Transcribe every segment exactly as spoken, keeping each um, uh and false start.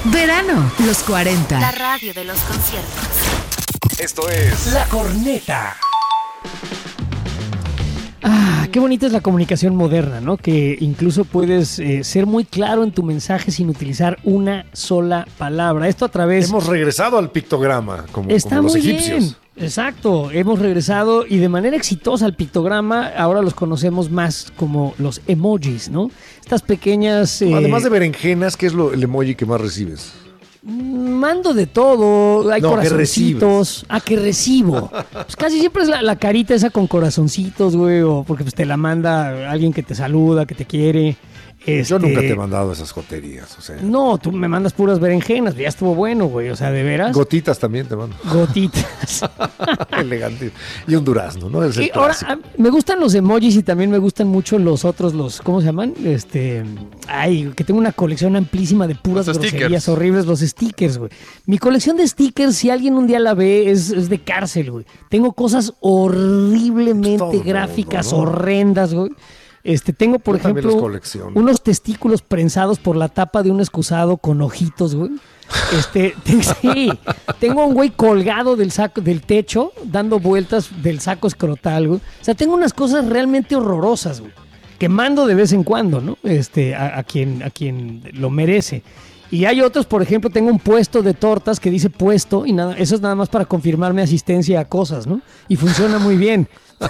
Verano, los cuarenta. La radio de los conciertos. Esto es La Corneta. Ah, qué bonita es la comunicación moderna, ¿no? Que incluso puedes eh, ser muy claro en tu mensaje sin utilizar una sola palabra. Esto a través... Hemos regresado al pictograma, como, Está como los muy egipcios. bien. Exacto, hemos regresado y de manera exitosa al pictograma. Ahora los conocemos más como los emojis, ¿no? Estas pequeñas... Eh, Además de berenjenas, ¿qué es lo, el emoji que más recibes? Mando de todo, hay No, corazoncitos. Ah, que recibo. Pues casi siempre es la, la carita esa con corazoncitos, güey, o porque pues te la manda alguien que te saluda, que te quiere. Este... Yo nunca te he mandado esas joterías, o sea. No, tú me mandas puras berenjenas, ya estuvo bueno, güey, o sea, de veras. Gotitas también te mando. Gotitas. Elegante. Y un durazno, ¿no? Es el Y ahora, clásico. a- me gustan los emojis y también me gustan mucho los otros, los, ¿cómo se llaman? Este, ay, que tengo una colección amplísima de puras Los groserías stickers. horribles, los stickers, güey. Mi colección de stickers, si alguien un día la ve, es, es de cárcel, güey. Tengo cosas horriblemente Todo el gráficas, mundo, ¿no? horrendas, güey. Este, tengo, por Yo también ejemplo, los colecciono. unos testículos prensados por la tapa de un excusado con ojitos, güey. Este, te- sí, tengo un güey colgado del saco, del techo, dando vueltas del saco escrotal, güey. O sea, tengo unas cosas realmente horrorosas, güey, que mando de vez en cuando, ¿no? Este, a, a quien, a quien lo merece. Y hay otros, por ejemplo, tengo un puesto de tortas que dice puesto y nada, eso es nada más para confirmarme asistencia a cosas, ¿no? Y funciona muy bien.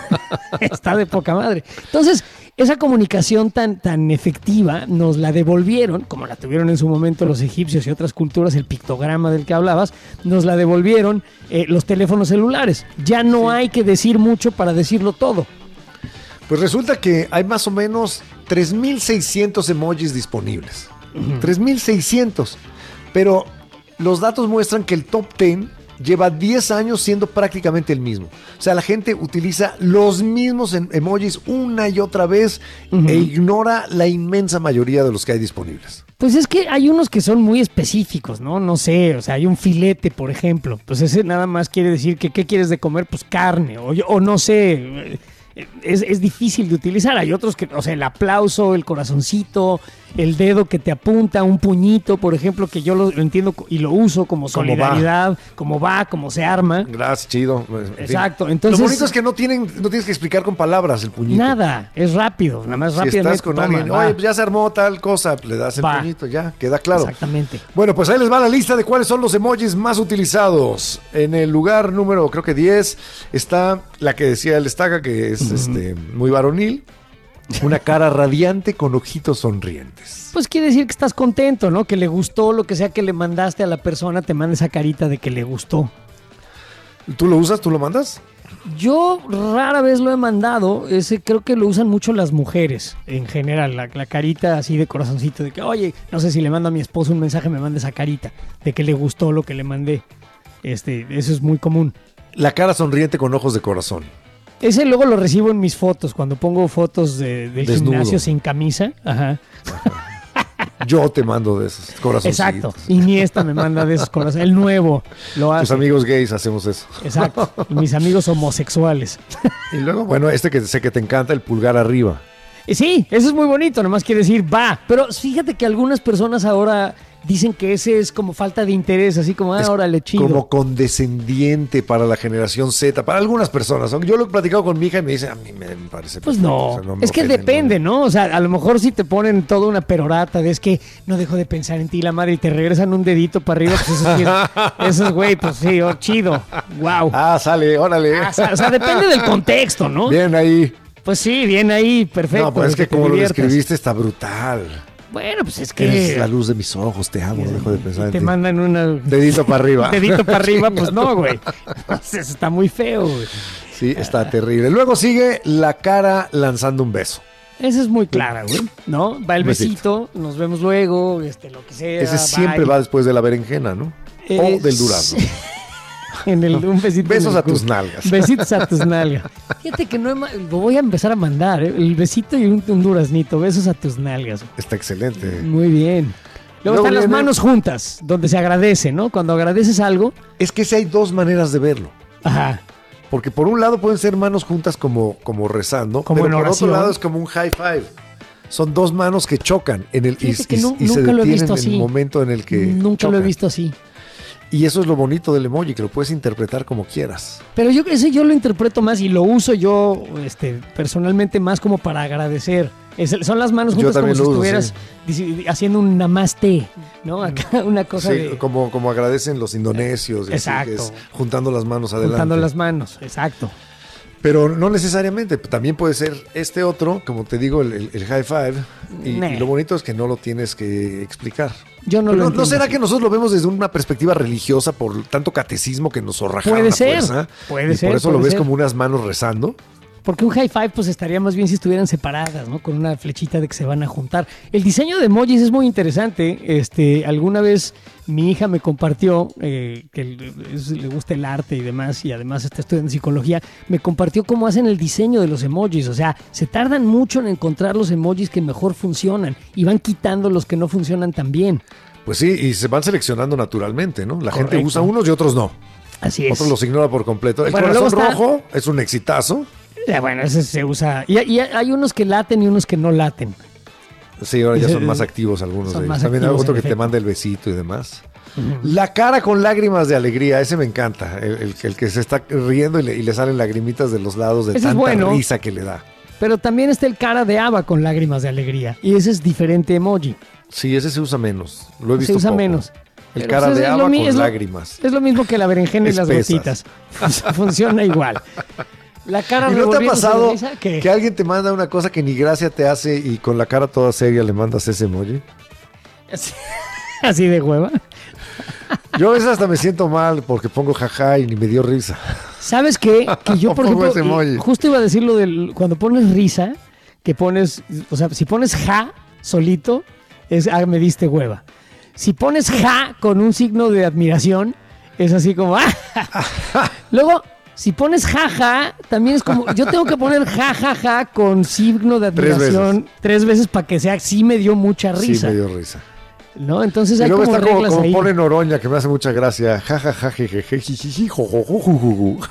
Está de poca madre. Entonces, esa comunicación tan, tan efectiva nos la devolvieron, como la tuvieron en su momento los egipcios y otras culturas, el pictograma del que hablabas, nos la devolvieron eh, los teléfonos celulares. Ya no hay que decir mucho para decirlo todo. Pues resulta que hay más o menos tres mil seiscientos emojis disponibles. tres mil seiscientos. Pero los datos muestran que el top diez lleva diez años siendo prácticamente el mismo. O sea, la gente utiliza los mismos em- emojis una y otra vez e ignora la inmensa mayoría de los que hay disponibles. Pues es que hay unos que son muy específicos, ¿no? No sé, o sea, hay un filete, por ejemplo. Pues ese nada más quiere decir que ¿qué quieres de comer? Pues carne, o, yo- o no sé, es, es difícil de utilizar. Hay otros que, o sea, el aplauso, el corazoncito, el dedo que te apunta, un puñito, por ejemplo, que yo lo, lo entiendo y lo uso como solidaridad, cómo va, cómo se arma. Gracias, chido. En fin. Exacto, entonces- Lo bonito es que no tienen, no tienes que explicar con palabras el puñito. Nada, es rápido, nada más Si rápidamente. estás con toma, alguien, va. oye, pues ya se armó tal cosa, le das el Va. puñito, ya, queda claro. Exactamente. Bueno, pues ahí les va la lista de cuáles son los emojis más utilizados. En el lugar número, creo que diez, está la que decía el Estaca, que es este, muy varonil. Una cara radiante con ojitos sonrientes. Pues quiere decir que estás contento, ¿no? Que le gustó lo que sea que le mandaste a la persona, te manda esa carita de que le gustó. ¿Tú lo usas? ¿Tú lo mandas? Yo rara vez lo he mandado, ese creo que lo usan mucho las mujeres en general, la, la carita así de corazoncito, de que, oye, no sé si le mando a mi esposo un mensaje, me manda esa carita, de que le gustó lo que le mandé. Este, eso es muy común. La cara sonriente con ojos de corazón. Ese luego lo recibo en mis fotos, cuando pongo fotos de- del Desnudo. gimnasio sin camisa. Ajá. Yo te mando de esos corazoncitos. Exacto. Iniesta me manda de esos corazones. El nuevo lo Tus hace. amigos gays hacemos eso. Exacto. Y mis amigos homosexuales. Y luego, bueno, este que sé que te encanta, el pulgar arriba. Y sí, eso es muy bonito, nomás quiere decir va. Pero fíjate que algunas personas ahora dicen que ese es como falta de interés, así como, ah, Es órale, chido. como condescendiente para la generación Z, para algunas personas. Aunque yo lo he platicado con mi hija y me dice, a mí me parece Pues perfecto, no, o sea, me es que ofende, depende, ¿no? O sea, a lo mejor si te ponen toda una perorata de es que no dejo de pensar en ti, la madre, y te regresan un dedito para arriba, pues eso sí es, eso es, güey, pues sí, oh, chido, wow. Ah, sale, órale. o, sea, o sea, depende del contexto, ¿no? Bien ahí. Pues sí, bien ahí, perfecto. No, pues es de que te como lo diviertas. describiste está brutal. Bueno, pues es que... Eres la luz de mis ojos, te amo, no dejo de pensar en te ti. mandan una... Dedito para arriba. Dedito para arriba, pues no, güey. Pues eso está muy feo, güey. Sí, está terrible. Luego sigue la cara lanzando un beso. Esa es muy clara, güey, ¿no? Va el Un besito. besito, nos vemos luego, este, lo que sea. Ese siempre bye. va después de la berenjena, ¿no? Eh, O del durazno. En el, un besito Besos en el a tus culo. nalgas. Besitos a tus nalgas. Fíjate que no he ma- lo voy a empezar a mandar, ¿eh? El besito y un, un duraznito. Besos a tus nalgas. Está excelente. Muy bien. Luego, Luego están las viene- manos juntas, donde se agradece, ¿no? Cuando agradeces algo. Es que sí hay dos maneras de verlo. Ajá. Porque por un lado pueden ser manos juntas como, como rezando, Como pero en por otro oración. lado es como un high five. son dos manos que chocan en el, y, Fíjate que y- nu- y se nunca lo he detienen visto en así. el momento en el que Nunca lo he chocan. visto así. Y eso es lo bonito del emoji, que lo puedes interpretar como quieras. Pero yo ese yo lo interpreto más y lo uso yo este, personalmente más como para agradecer. Es- son las manos Yo juntas como también si lo uso, estuvieras dici- haciendo un namaste, ¿no? Acá una cosa Sí, de como, como agradecen los indonesios, y así, Exacto. que es juntando las manos adelante. juntando las manos, exacto. Pero no necesariamente, también puede ser este otro, como te digo, el, el- el high five. Y, Nah. y lo bonito es que no lo tienes que explicar. Yo no Pero lo ¿No, entiendo ¿no será así. que nosotros lo vemos desde una perspectiva religiosa por tanto catecismo que nos zorrajaron Puede a ser, fuerza? puede y ser, por eso puede lo ves ser. como unas manos rezando. Porque un high five pues estaría más bien si estuvieran separadas, ¿no? Con una flechita de que se van a juntar. El diseño de emojis es muy interesante. Este, alguna vez mi hija me compartió, eh, que le, es- le gusta el arte y demás, y además está estudiando psicología, me compartió cómo hacen el diseño de los emojis. O sea, se tardan mucho en encontrar los emojis que mejor funcionan y van quitando los que no funcionan tan bien. Pues sí, y se van seleccionando naturalmente, ¿no? La gente Correcto. usa unos y otros no. Así es. Otros los ignora por completo. El Bueno, corazón luego está- rojo es un exitazo. Ya, bueno, ese se usa. Y, y hay unos que laten y unos que no laten. Sí, ahora ya Ese- son más activos algunos son de ellos. más También hay activos, otro en que te efecto. manda el besito y demás. La cara con lágrimas de alegría, ese me encanta. El, el- el que se está riendo y le, y le salen lagrimitas de los lados de Ese es tanta bueno. risa que le da. Pero también está el cara de haba con lágrimas de alegría. Y ese es diferente emoji. Sí, ese se usa menos. Lo he visto Se usa poco. menos. El Pero, cara pues, de es lo haba mi- con es lo- lágrimas. Es lo mismo que la berenjena y las Espesas. gotitas. Funciona igual. La cara ¿Y no te ha revolviéndose de pasado risa, ¿qué? que alguien te manda una cosa que ni gracia te hace y con la cara toda seria le mandas ese emoji? Así, así de hueva. Yo a veces hasta me siento mal porque pongo jaja y ni me dio risa. ¿Sabes qué? Que yo, por Pongo ejemplo, ese emoji. y justo iba a decir lo del cuando pones risa, que pones, o sea, si pones ja solito, es ah, me diste hueva. Si pones ja con un signo de admiración, es así como ah. Luego, si pones jaja, también es como yo tengo que poner ja ja ja con signo de Tres admiración tres veces para que sea sí me dio mucha risa, Sí, me dio risa. ¿no? Entonces Y hay luego como está como, reglas como ahí. pone Noroña, que me hace mucha gracia. Ja, ja, ja, je, je, je, ji, ji, ji, jo, jo, jo, ju, ju, ju.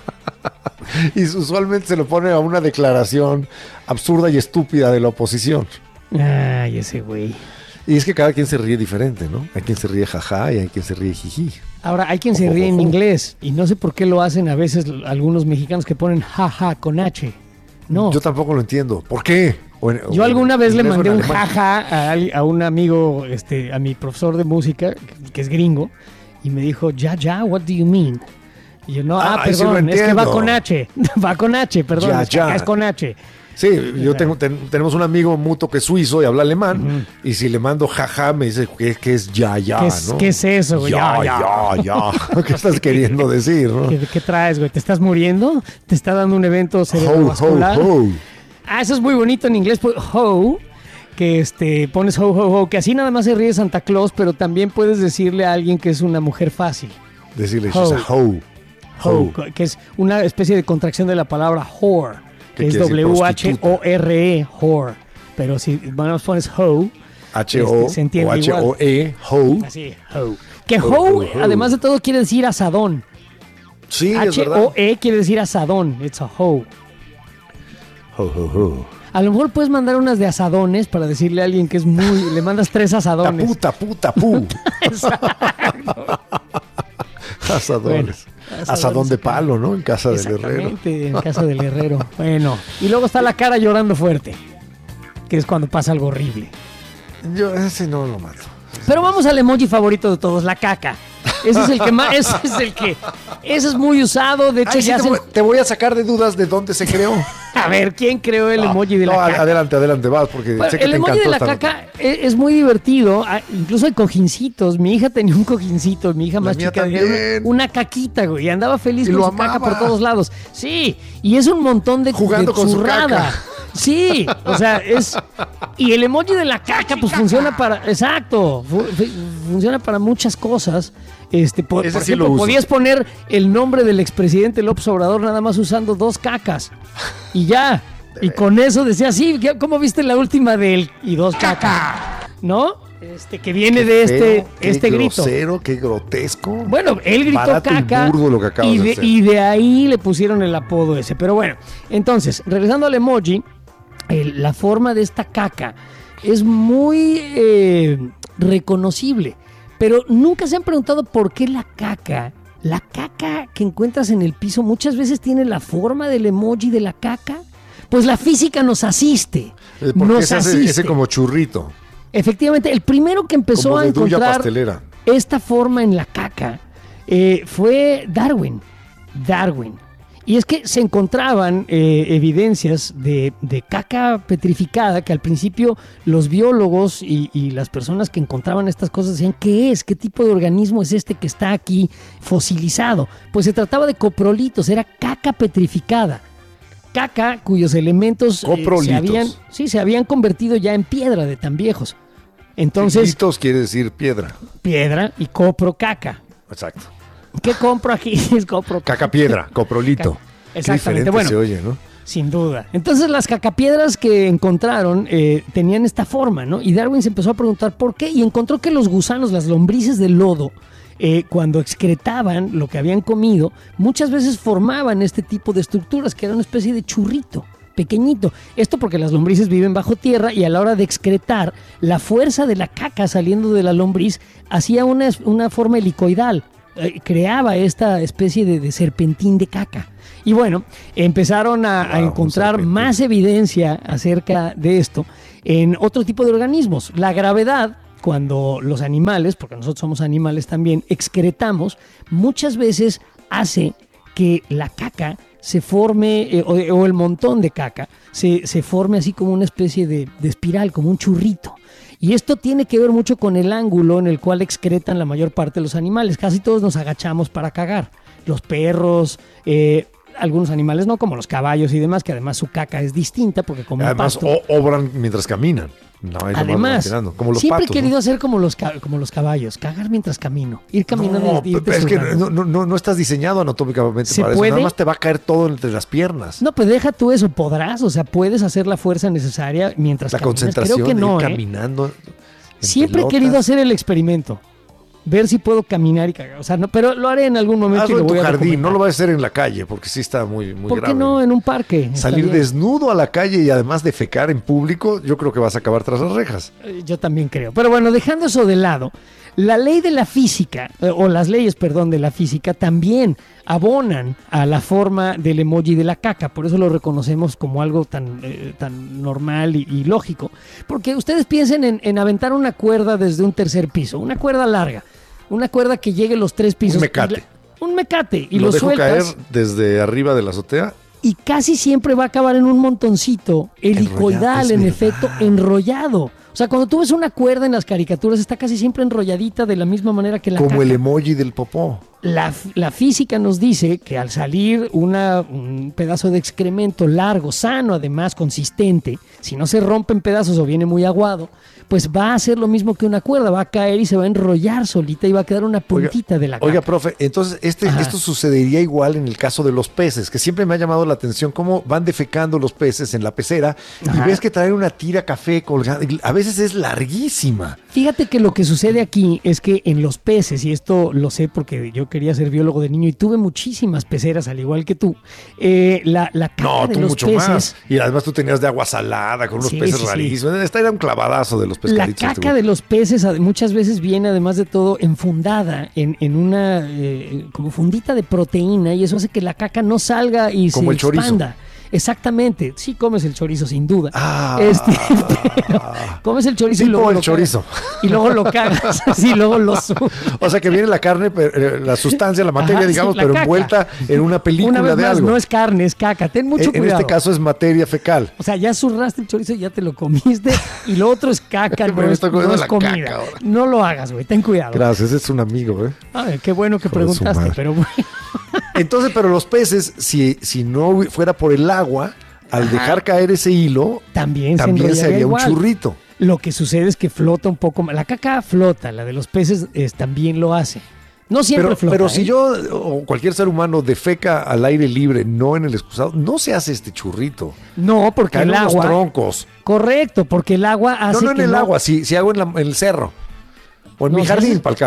Y usualmente se lo pone a una declaración absurda y estúpida de la oposición. Ay, ese güey. Y es que cada quien se ríe diferente, ¿no? Hay quien se ríe jaja y hay quien se ríe jiji. Ahora, hay quien se ríe en inglés y no sé por qué lo hacen a veces algunos mexicanos que ponen jaja con H. No. Yo tampoco lo entiendo. ¿Por qué? O en- Yo o alguna en vez le inglés o en mandé un alemán. jaja a, al- a un amigo, este, a mi profesor de música, que, que es gringo, y me dijo, ya, ya, what do you mean? Y yo, no, ah, Ah, ahí sí lo perdón, es que va entiendo. con H, va con H, perdón, Ya, es que ya. acá es con H. Sí, yo tengo, ten- tenemos un amigo mutuo que es suizo y habla alemán. Y si le mando jaja, me dice que, que es ya, ya, ¿Qué es- ¿no? qué es eso, güey? Ya, Ya, ya, ya. ¿Qué estás queriendo decir, no? ¿Qué, qué traes, güey? ¿Te estás muriendo? ¿Te está dando un evento Ho, ho, cerebrovascular? ho. Ah, eso es muy bonito en inglés, pues, ho, que este, pones ho, ho, ho, que así nada más se ríe Santa Claus, pero también puedes decirle a alguien que es una mujer fácil. Decirle, Ho. she's a ho. Ho, Ho. que es una especie de contracción de la palabra whore, ¿Qué que es quiere decir? W H O R E, whore. Pero si bueno, pones ho, H-O este, se entiende o igual. H-O-E, ho. así, ho. Que Ho, ho, ho, ho. además de todo, quiere decir asadón. Sí, es verdad. H-O-E quiere decir asadón. It's a ho. Ho, ho, ho. A lo mejor puedes mandar unas de asadones para decirle a alguien que es muy... Le mandas tres asadones. Puta, puta, pu. Asadones. Bueno, Asadón de palo, ¿no? En casa del herrero. Exactamente, en casa del herrero. Bueno, y luego está la cara llorando fuerte, que es cuando pasa algo horrible. Yo ese no lo mato. Pero vamos al emoji favorito de todos, la caca. Ese es el que más, ese es el que, ese es muy usado. De hecho, Ay, sí, ya te, se- voy, te voy a sacar de dudas de dónde se creó. a ver, ¿quién creó el No, emoji de la no, ad- caca? adelante, adelante, vas, porque Bueno, sé que el te emoji encantó de la esta nota. caca es, es muy divertido. Ah, incluso hay cojincitos. Mi hija tenía un cojincito. Mi hija La más mía chica tenía también. una, una caquita, güey. Y andaba feliz Y con lo su caca amaba. por todos lados. Sí, y es un montón de, Jugando de con su churrada. caca. Sí, o sea, es... Y el emoji de la caca, pues funciona para... Exacto, fu- fu- funciona para muchas cosas. Este, por, Ese por sí ejemplo, lo uso. podías poner el nombre del expresidente López Obrador nada más usando dos cacas. Y ya. Y con eso decía, sí, ¿qué- ¿cómo viste la última de él? Y dos cacas. ¿No? Este, que viene Qué de este, feo, qué este grito. grosero, qué grotesco. Bueno, él gritó Barato y caca burdo lo que acabas y, de de, hacer. y de ahí le pusieron el apodo ese. Pero bueno, entonces, regresando al emoji, el- la forma de esta caca es muy eh, reconocible, pero nunca se han preguntado por qué la caca, la caca que encuentras en el piso muchas veces tiene la forma del emoji de la caca. Pues la física nos asiste. Eh, ¿Por qué nos se hace asiste. ese como churrito? Efectivamente, el primero que empezó Como a de duya encontrar pastelera. esta forma en la caca eh, fue Darwin. Darwin. Y es que se encontraban eh, evidencias de, de caca petrificada que al principio los biólogos y, y las personas que encontraban estas cosas decían, ¿qué es? ¿Qué tipo de organismo es este que está aquí fosilizado? Pues se trataba de coprolitos, era caca petrificada. Caca cuyos elementos eh, Coprolitos. se habían, sí, se habían convertido ya en piedra de tan viejos. Entonces, Litos quiere decir piedra. piedra y copro caca. Exacto. ¿Qué compro aquí? Es copro Caca piedra, coprolito. Caca. Qué Exactamente, diferente bueno. se oye, ¿no? Sin duda. Entonces las cacapiedras que encontraron eh, tenían esta forma, ¿no? Y Darwin se empezó a preguntar por qué y encontró que los gusanos, las lombrices del lodo, eh, cuando excretaban lo que habían comido, muchas veces formaban este tipo de estructuras que era una especie de churrito pequeñito. Esto porque las lombrices viven bajo tierra y a la hora de excretar, la fuerza de la caca saliendo de la lombriz hacía una, una forma helicoidal. Eh, creaba esta especie de, de serpentín de caca. Y bueno, empezaron a, Wow, a encontrar más evidencia acerca de esto en otro tipo de organismos. La gravedad, cuando los animales, porque nosotros somos animales también, excretamos, muchas veces hace que la caca se forme, eh, o, o el montón de caca, se, se forme así como una especie de, de espiral, como un churrito. Y esto tiene que ver mucho con el ángulo en el cual excretan la mayor parte de los animales. Casi todos nos agachamos para cagar. Los perros, eh, algunos animales no, como los caballos y demás, que además su caca es distinta porque como Además, pasto. o- obran mientras caminan. No, ahí nomás van Además, tirando, como los siempre patos, he querido ¿no? hacer como los, ca- como los caballos, cagar mientras camino, ir caminando No, y irte pero es que zurrando. no, no, no, no estás diseñado anatómicamente ¿Se para puede? eso. Nada más te va a caer todo entre las piernas. No, pues deja tú eso, podrás, o sea, puedes hacer la fuerza necesaria mientras La caminas. concentración Creo que de no, ir ¿eh? caminando. en Siempre he pelotas. querido hacer el experimento, ver si puedo caminar y cagar, o sea, no, pero lo haré en algún momento y Hazlo lo en tu voy a jardín, no documentar. lo vas a hacer en la calle, porque sí está muy, muy ¿Por grave. qué no en un parque? Está Salir bien. desnudo a la calle y además defecar en público, yo creo que vas a acabar tras las rejas. Eh, Yo también creo. Pero bueno, dejando eso de lado, la ley de la física, eh, o las leyes, perdón, de la física, también abonan a la forma del emoji de la caca. Por eso lo reconocemos como algo tan, eh, tan normal y, y lógico. Porque ustedes piensen en, en aventar una cuerda desde un tercer piso, una cuerda larga, una cuerda que llegue los tres pisos. Un mecate. Y la- un mecate. Y lo lo, dejo sueltas. caer desde arriba de la azotea. Y casi siempre va a acabar en un montoncito helicoidal, Enrollado, es en verdad. efecto, enrollado. O sea, cuando tú ves una cuerda en las caricaturas, está casi siempre enrolladita de la misma manera que la Como caca. el emoji del popó. La, f- la física nos dice que al salir una, un pedazo de excremento largo, sano, además consistente, si no se rompe en pedazos o viene muy aguado, pues va a hacer lo mismo que una cuerda, va a caer y se va a enrollar solita y va a quedar una puntita de la caca. Oiga, profe, entonces este, Ajá. esto sucedería igual en el caso de los peces, que siempre me ha llamado la atención cómo van defecando los peces en la pecera Ajá. y ves que traen una tira café colgada. y A veces es larguísima. Fíjate que lo que sucede aquí es que en los peces, y esto lo sé porque yo quería ser biólogo de niño y tuve muchísimas peceras al igual que tú, eh, la, la caca No, de tú los mucho peces, más. Y además tú tenías de agua salada con unos Sí, peces sí, sí. rarísimos. Esta era un clavadazo de los la pescaditos. este caca güey. de los peces ade- muchas veces viene además de todo enfundada en, en una eh, como fundita de proteína y eso hace que la caca no salga y Como se el chorizo. expanda. Exactamente, sí comes el chorizo sin duda. Ah. Este, pero comes el chorizo y Tipo luego el lo chorizo. cagas. Y luego lo cagas, así luego lo subes. O sea que viene la carne, pero, eh, la sustancia, la materia, Ajá, sí, digamos, la pero caca. envuelta en una película Una vez de más, algo. no es carne, es caca. Ten mucho en, en cuidado. este caso es materia fecal. O sea, ya zurraste el chorizo y ya te lo comiste. Y lo otro es caca, no Pero me es, estoy comiendo no es la comida. caca ahora. No lo hagas, güey. Ten cuidado. Gracias, es un amigo, ¿eh? Ay, qué bueno que Hijo de su preguntaste, madre. pero bueno. Entonces, pero los peces, si, si no fuera por el agua, al Ajá. dejar caer ese hilo, También, también se se enrollaría haría un igual. churrito. Lo que sucede es que flota un poco más. La caca flota, la de los peces es, también lo hace. No siempre Pero, flota. pero ¿eh? si yo o cualquier ser humano defeca al aire libre, no en el excusado, no se hace este churrito. No, porque Caen el unos agua. troncos. Correcto, porque el agua No, hace no en que el agua, si, si hago en, la- en el cerro. O en No, mi si jardín, haces- para el caso.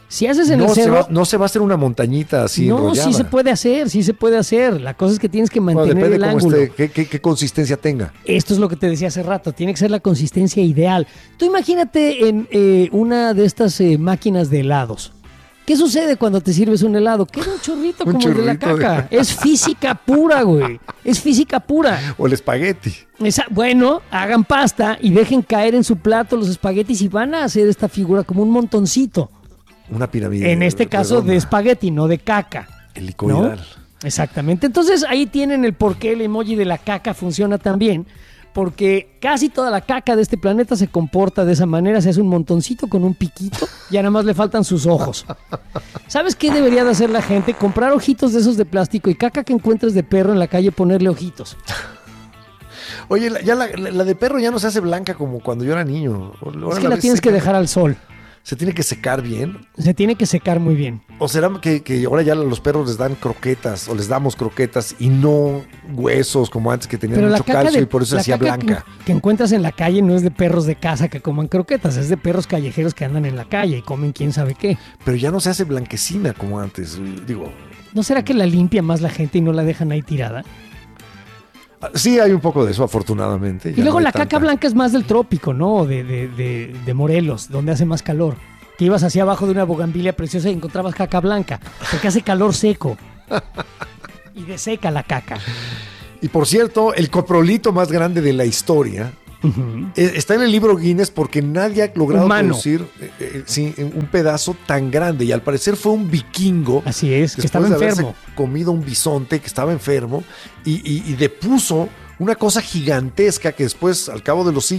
Si haces en no el se cerro... va, no se va a hacer una montañita así no, enrollada. sí se puede hacer, sí se puede hacer. La cosa es que tienes que Bueno, mantener depende el cómo ángulo. esté, qué, qué, qué consistencia tenga. Esto es lo que te decía hace rato, tiene que ser la consistencia ideal. Tú imagínate en eh, una de estas eh, máquinas de helados. ¿Qué sucede cuando te sirves un helado? Queda un chorrito Un como el de la chorrito de- caca. Es física pura, güey. Es física pura. O el espagueti. Esa- bueno, hagan pasta y dejen caer en su plato los espaguetis y van a hacer esta figura como un montoncito. Una pirámide. En este caso redonda. de espagueti, no de caca. Helicoidal. ¿no? Exactamente. Entonces ahí tienen el por qué el emoji de la caca funciona tan bien. Porque casi toda la caca de este planeta se comporta de esa manera. Se hace un montoncito con un piquito y nada más le faltan sus ojos. ¿Sabes qué debería de hacer la gente? Comprar ojitos de esos de plástico y caca que encuentres de perro en la calle ponerle ojitos. Oye, la, ya la, la- la de perro ya no se hace blanca como cuando yo era niño. Ahora Es que la ves tienes que seca. dejar al sol. Se tiene que secar bien. Se tiene que secar muy bien. ¿O será que, que ahora ya los perros les dan croquetas o les damos croquetas y no huesos como antes que tenían Pero la mucho caca, calcio de, y por eso se la hacía caca blanca? Que, que encuentras en la calle no es de perros de casa que coman croquetas, es de perros callejeros que andan en la calle y comen quién sabe qué. Pero ya no se hace blanquecina como antes. Digo, ¿No será que la limpia más la gente y no la dejan ahí tirada? sí hay un poco de eso, afortunadamente. Y Ya luego no hay la caca tanta. blanca es más del trópico, ¿no? De, de, de, de Morelos, donde hace más calor. Que ibas hacia abajo de una bugambilia preciosa y encontrabas caca blanca, porque hace calor seco. Y deseca la caca. Y por cierto, el coprolito más grande de la historia eh, está en el libro Guinness porque nadie ha logrado Humano. producir eh, eh, sí, un pedazo tan grande. Y al parecer fue un vikingo. Así es, que después estaba de haberse enfermo. comido un bisonte que estaba enfermo y, y, y depuso una cosa gigantesca que después, al cabo de los siglos,